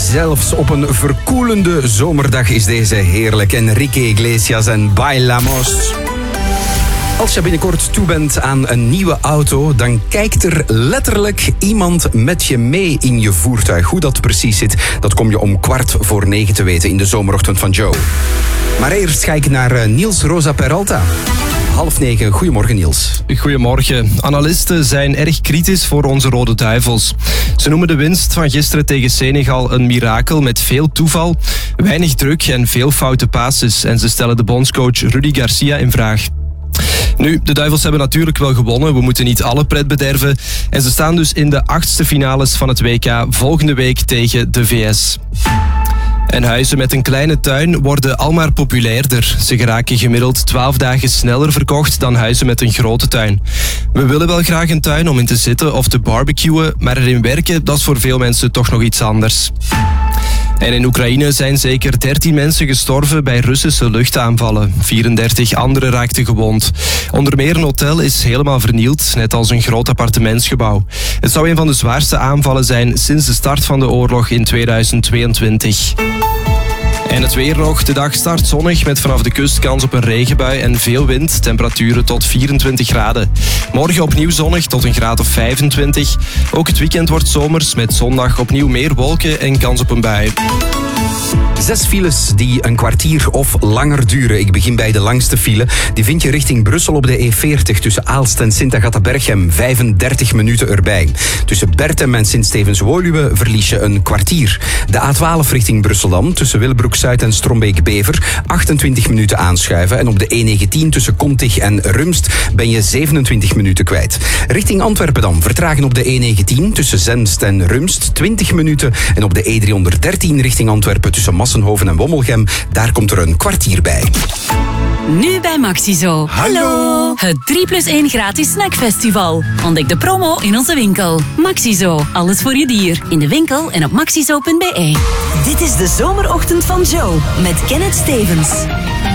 Zelfs op een verkoelende zomerdag is deze heerlijk. Enrique Iglesias en Bailamos. Als je binnenkort toe bent aan een nieuwe auto, dan kijkt er letterlijk iemand met je mee in je voertuig. Hoe dat precies zit, dat kom je om 8:45 te weten in de zomerochtend van Joe. Maar eerst ga ik naar Niels Rosa Peralta. 8:30. Goedemorgen, Niels. Goedemorgen. Analisten zijn erg kritisch voor onze Rode Duivels. Ze noemen de winst van gisteren tegen Senegal een mirakel met veel toeval, weinig druk en veel foute passes. En ze stellen de bondscoach Rudi Garcia in vraag. Nu, de Duivels hebben natuurlijk wel gewonnen. We moeten niet alle pret bederven. En ze staan dus in de 8e finales van het WK volgende week tegen de VS. En huizen met een kleine tuin worden almaar populairder. Ze geraken gemiddeld 12 dagen sneller verkocht dan huizen met een grote tuin. We willen wel graag een tuin om in te zitten of te barbecuen, maar erin werken, dat is voor veel mensen toch nog iets anders. En in Oekraïne zijn zeker 13 mensen gestorven bij Russische luchtaanvallen. 34 anderen raakten gewond. Onder meer een hotel is helemaal vernield, net als een groot appartementsgebouw. Het zou een van de zwaarste aanvallen zijn sinds de start van de oorlog in 2022. En het weer nog. De dag start zonnig met vanaf de kust kans op een regenbui en veel wind. Temperaturen tot 24 graden. Morgen opnieuw zonnig tot een graad of 25. Ook het weekend wordt zomers met zondag opnieuw meer wolken en kans op een bui. 6 files die een kwartier of langer duren. Ik begin bij de langste file. Die vind je richting Brussel op de E40 tussen Aalst en Sint-Agatha-Berchem. 35 minuten erbij. Tussen Berchem en Sint-Stevens-Woluwe verlies je een kwartier. De A12 richting Brussel dan, tussen Willebroek-Zuid en Strombeek-Bever. 28 minuten aanschuiven. En op de E19 tussen Kontig en Rumst ben je 27 minuten kwijt. Richting Antwerpen dan. Vertragen op de E19 tussen Zendst en Rumst. 20 minuten. En op de E313 richting Antwerpen tussen Massenhoven en Wommelgem, daar komt er een kwartier bij. Nu bij Maxizo. Hallo! Het 3+1 gratis snackfestival. Ontdek de promo in onze winkel. Maxizo, alles voor je dier. In de winkel en op maxizo.be. Dit is de zomerochtend van Joe met Kenneth Stevens.